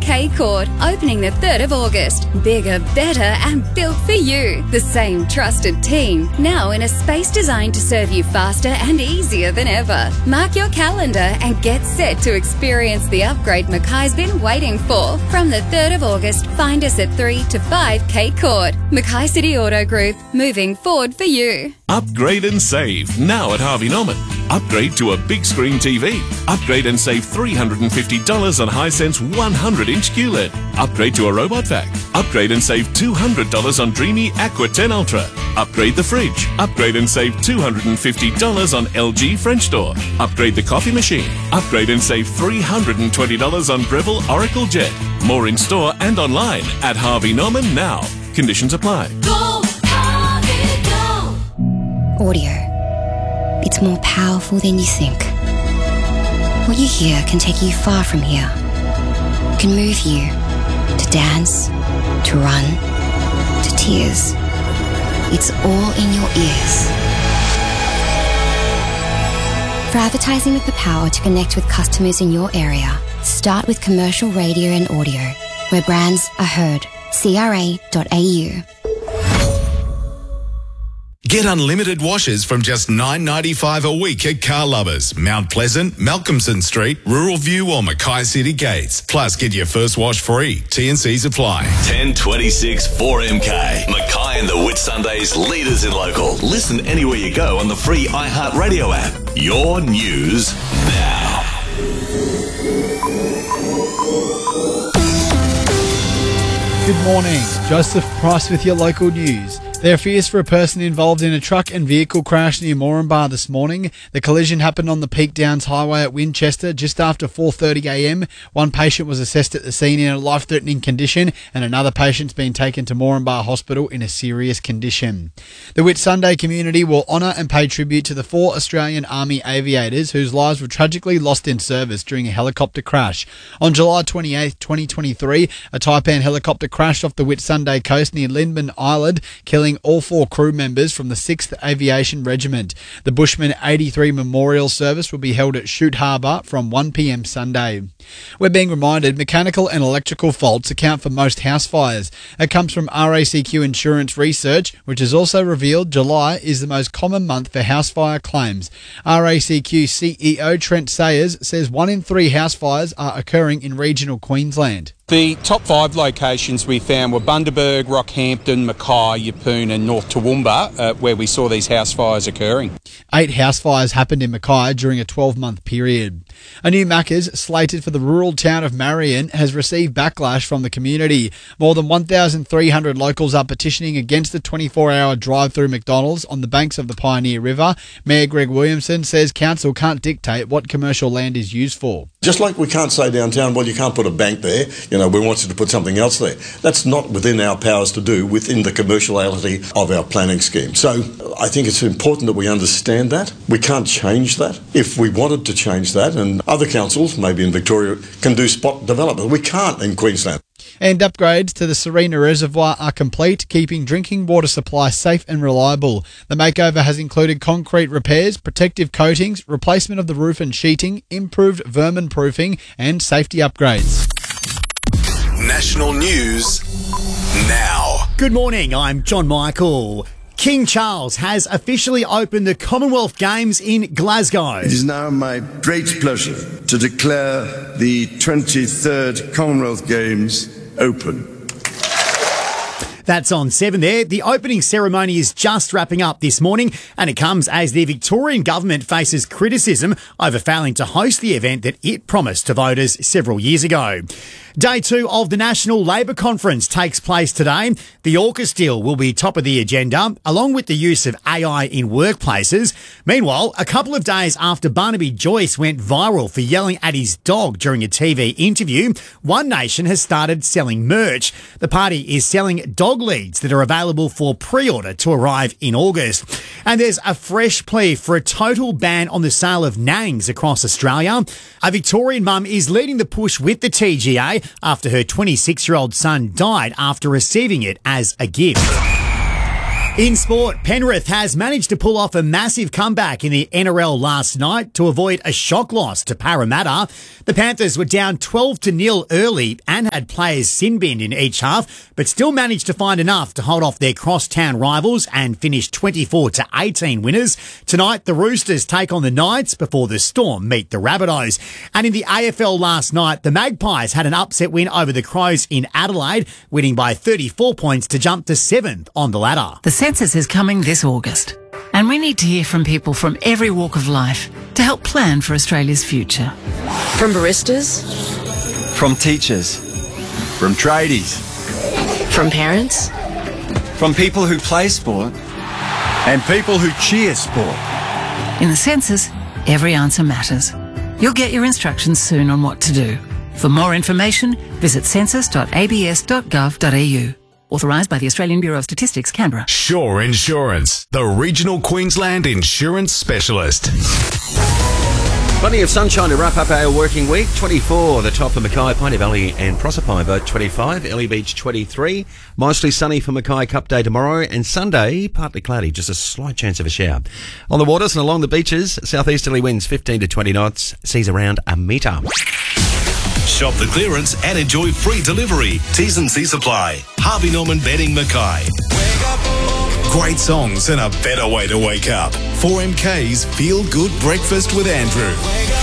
K Court, opening the 3rd of August. Bigger, better and built for you. The same trusted team, now in a space designed to serve you faster and easier than ever. Mark your calendar and get set to experience the upgrade Mackay's been waiting for. From the 3rd of August, find us at 3 to 5 K Court. Mackay City Auto Group, moving forward for you. Upgrade and save now at Harvey Norman. Upgrade to a big screen TV. Upgrade and save $350 on Hisense 100-inch QLED. Upgrade to a robot vac. Upgrade and save $200 on Dreamy Aqua 10 Ultra. Upgrade the fridge. Upgrade and save $250 on LG French door. Upgrade the coffee machine. Upgrade and save $320 on Breville Oracle Jet. More in store and online at Harvey Norman now. Conditions apply. Go, Harvey, go! Audio. It's more powerful than you think. What you hear can take you far from here. It can move you to dance, to run, to tears. It's all in your ears. For advertising with the power to connect with customers in your area, start with commercial radio and audio, where brands are heard. CRA.au. Get unlimited washes from just $9.95 a week at Car Lovers, Mount Pleasant, Malcolmson Street, Rural View or Mackay City Gates. Plus, get your first wash free. T&Cs apply. 1026 4MK. Mackay and the Whitsundays, leaders in local. Listen anywhere you go on the free iHeartRadio app. Your news now. Good morning. Joseph Price with your local news. There are fears for a person involved in a truck and vehicle crash near Moranbah this morning. The collision happened on the Peak Downs Highway at Winchester just after 4:30am. One patient was assessed at the scene in a life-threatening condition and another patient's been taken to Moranbah Hospital in a serious condition. The Whitsunday community will honour and pay tribute to the 4 Australian Army aviators whose lives were tragically lost in service during a helicopter crash. On July 28, 2023, a Taipan helicopter crashed off the Whitsunday coast near Lindman Island, killing all 4 crew members from the 6th Aviation Regiment. The Bushman 83 Memorial Service will be held at Shute Harbour from 1pm Sunday. We're being reminded mechanical and electrical faults account for most house fires. It comes from RACQ Insurance Research, which has also revealed July is the most common month for house fire claims. RACQ CEO Trent Sayers says 1 in 3 house fires are occurring in regional Queensland. The top 5 locations we found were Bundaberg, Rockhampton, Mackay, Yeppoon and North Toowoomba, where we saw these house fires occurring. 8 house fires happened in Mackay during a 12-month period. A new Macca's slated for the rural town of Marion has received backlash from the community. More than 1,300 locals are petitioning against the 24-hour drive-through McDonald's on the banks of the Pioneer River. Mayor Greg Williamson says council can't dictate what commercial land is used for. Just like we can't say downtown, well, you can't put a bank there, we want you to put something else there. That's not within our powers to do within the commerciality of our planning scheme. So I think it's important that we understand that. We can't change that. If we wanted to change that, and other councils, maybe in Victoria, can do spot development, we can't in Queensland. And upgrades to the Serena Reservoir are complete, keeping drinking water supply safe and reliable. The makeover has included concrete repairs, protective coatings, replacement of the roof and sheeting, improved vermin proofing and safety upgrades. National news now. Good morning, I'm John Michael. King Charles has officially opened the Commonwealth Games in Glasgow. It is now my great pleasure to declare the 23rd Commonwealth Games open. That's on 7 there. The opening ceremony is just wrapping up this morning, and it comes as the Victorian government faces criticism over failing to host the event that it promised to voters several years ago. Day 2 of the National Labor Conference takes place today. The AUKUS deal will be top of the agenda, along with the use of AI in workplaces. Meanwhile, a couple of days after Barnaby Joyce went viral for yelling at his dog during a TV interview, One Nation has started selling merch. The party is selling dog leads that are available for pre-order to arrive in August. And there's a fresh plea for a total ban on the sale of nangs across Australia. A Victorian mum is leading the push with the TGA after her 26-year-old son died after receiving it as a gift. In sport, Penrith has managed to pull off a massive comeback in the NRL last night to avoid a shock loss to Parramatta. The Panthers were down 12-0 early and had players sin-binned in each half, but still managed to find enough to hold off their crosstown rivals and finish 24-18 winners. Tonight, the Roosters take on the Knights before the Storm meet the Rabbitohs. And in the AFL last night, the Magpies had an upset win over the Crows in Adelaide, winning by 34 points to jump to 7th on the ladder. The census is coming this August, and we need to hear from people from every walk of life to help plan for Australia's future. From baristas, from teachers, from tradies, from parents, from people who play sport, and people who cheer sport. In the census, every answer matters. You'll get your instructions soon on what to do. For more information, visit census.abs.gov.au. Authorised by the Australian Bureau of Statistics, Canberra. Shore Insurance, the regional Queensland insurance specialist. Plenty of sunshine to wrap up our working week. 24, the top for Mackay, Piney Valley and Proserpine, both 25. Ellie Beach, 23. Mostly sunny for Mackay Cup Day tomorrow. And Sunday, partly cloudy, just a slight chance of a shower. On the waters and along the beaches, southeasterly winds 15 to 20 knots, seas around a metre. Shop the clearance and enjoy free delivery. T's and C's apply. Harvey Norman Bedding Mackay. Great songs and a better way to wake up. 4MK's Feel Good Breakfast with Andrew.